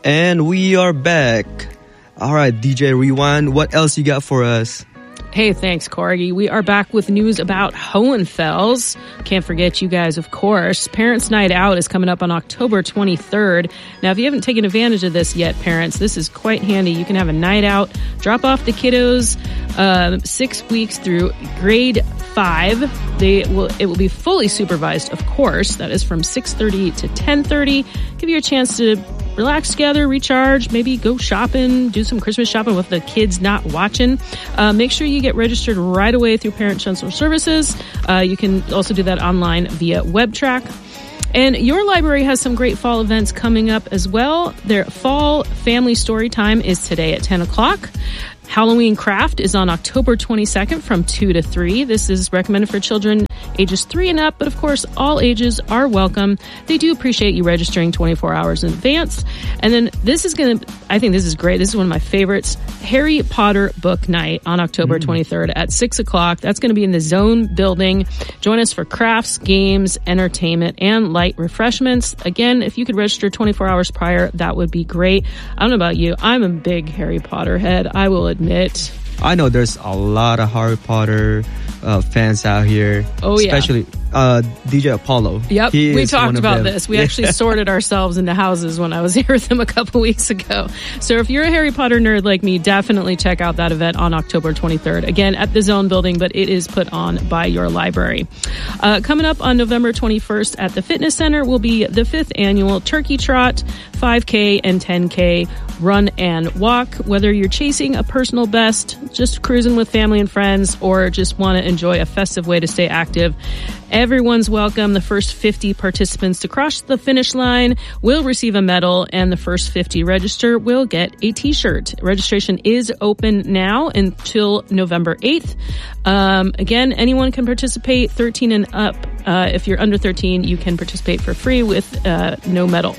And we are back. All right, DJ Rewind, what else you got for us? Hey, thanks, Corgi. We are back with news about Hohenfels. Can't forget you guys, of course. Parents' Night Out is coming up on October 23rd. Now, if you haven't taken advantage of this yet, parents, this is quite handy. You can have a night out, drop off the kiddos 6 weeks through grade 5. It will be fully supervised, of course. That is from 6:30 to 10:30. Give you a chance to relax together, recharge, maybe go shopping, do some Christmas shopping with the kids not watching. Make sure you get registered right away through Parent Chancellor Services. You can also do that online via WebTrack. And your library has some great fall events coming up as well. Their fall family story time is today at 10 o'clock. Halloween Craft is on October 22nd from 2 to 3. This is recommended for children ages 3 and up, but of course, all ages are welcome. They do appreciate you registering 24 hours in advance. And then I think this is great. This is one of my favorites. Harry Potter Book Night on October 23rd at 6 o'clock. That's going to be in the Zone building. Join us for crafts, games, entertainment, and light refreshments. Again, if you could register 24 hours prior, that would be great. I don't know about you. I'm a big Harry Potter head, I will admit. I know there's a lot of Harry Potter fans out here. Oh, yeah. Especially DJ Apollo. Yep, we talked about this. We actually sorted ourselves into houses when I was here with him a couple weeks ago. So if you're a Harry Potter nerd like me, definitely check out that event on October 23rd. Again, at the Zone building, but it is put on by your library. Coming up on November 21st at the Fitness Center will be the 5th annual Turkey Trot, 5K and 10K run and walk. Whether you're chasing a personal best, just cruising with family and friends, or just want to enjoy a festive way to stay active, everyone's welcome. The first 50 participants to cross the finish line will receive a medal, and the first 50 register will get a t-shirt. Registration is open now until November 8th. Again, anyone can participate, 13 and up. If you're under 13, you can participate for free with no medal.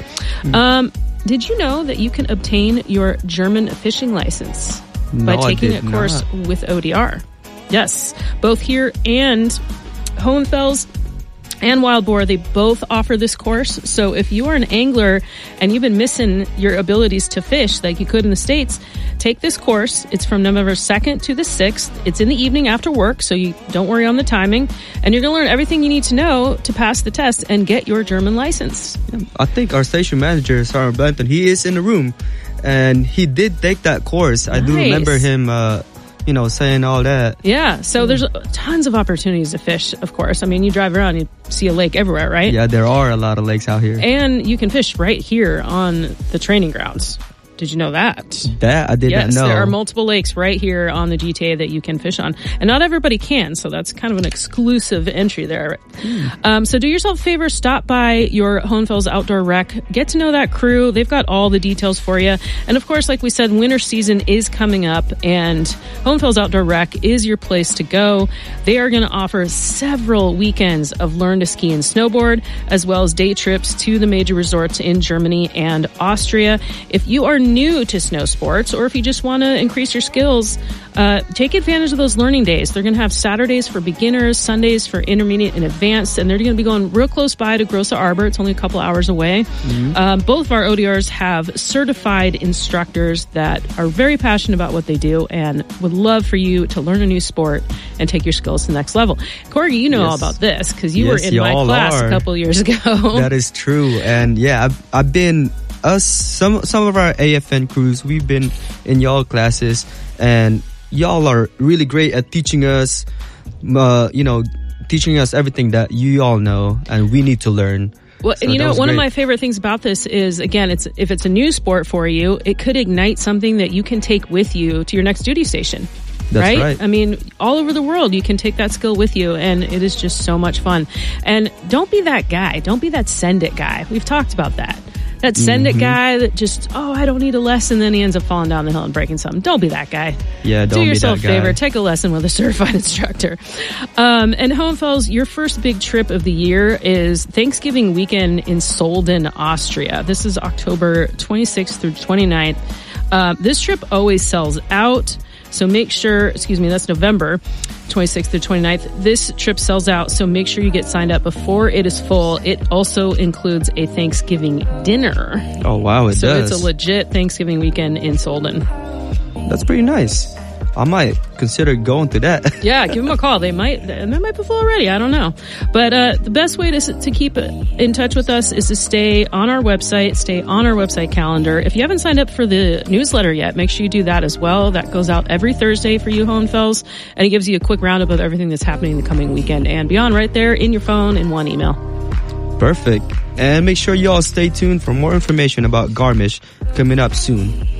Did you know that you can obtain your German fishing license by taking a course with ODR? Yes, both here and Hohenfels and Wild Boar, they both offer this course. So if you are an angler and you've been missing your abilities to fish like you could in the States, take this course. It's from November 2nd to the 6th. It's in the evening after work, so you don't worry on the timing. And you're going to learn everything you need to know to pass the test and get your German license. I think our station manager, Sarah Benton, he is in the room, and he did take that course. Nice. I do remember him saying all that. Yeah, so there's tons of opportunities to fish, of course. I mean, you drive around, you see a lake everywhere, right? Yeah, there are a lot of lakes out here. And you can fish right here on the training grounds. Did you know that? That I did not know. Yes, there are multiple lakes right here on the GTA that you can fish on. And not everybody can, so that's kind of an exclusive entry there. So do yourself a favor, stop by your Hohenfels Outdoor Rec. Get to know that crew. They've got all the details for you. And of course, like we said, winter season is coming up, and Hohenfels Outdoor Rec is your place to go. They are going to offer several weekends of learn to ski and snowboard, as well as day trips to the major resorts in Germany and Austria. If you are new to snow sports, or if you just want to increase your skills, take advantage of those learning days. They're going to have Saturdays for beginners, Sundays for intermediate and advanced, and they're going to be going real close by to Grosse Arbor. It's only a couple hours away. Both of our ODRs have certified instructors that are very passionate about what they do and would love for you to learn a new sport and take your skills to the next level. Corgi, you know all about this because you were in my class a couple years ago. That is true. And yeah, I've been some of our AFN crews, we've been in y'all classes, and y'all are really great at teaching us, teaching us everything that you all know and we need to learn. Well, so and one of my favorite things about this is, again, if it's a new sport for you, it could ignite something that you can take with you to your next duty station. That's right. I mean, all over the world, you can take that skill with you, and it is just so much fun. And don't be that guy. Don't be that send it guy. We've talked about that. That send it guy that just, I don't need a lesson, then he ends up falling down the hill and breaking something. Don't be that guy. Yeah, don't be that guy. Do yourself a favor. Take a lesson with a certified instructor. And Hohenfels, your first big trip of the year is Thanksgiving weekend in Solden, Austria. This is October 26th through 29th. This trip always sells out. So make sure, that's November. 26th through 29th. This trip sells out, so make sure you get signed up before it is full. It also includes a Thanksgiving dinner. Oh, wow, it does. So it's a legit Thanksgiving weekend in Solden. That's pretty nice. I might consider going to that. Yeah, give them a call. They might be full already. I don't know. But the best way to keep in touch with us is to stay on our website calendar. If you haven't signed up for the newsletter yet, make sure you do that as well. That goes out every Thursday for you Hohenfels, and it gives you a quick roundup of everything that's happening the coming weekend and beyond right there in your phone in one email. Perfect. And make sure you all stay tuned for more information about Garmisch coming up soon.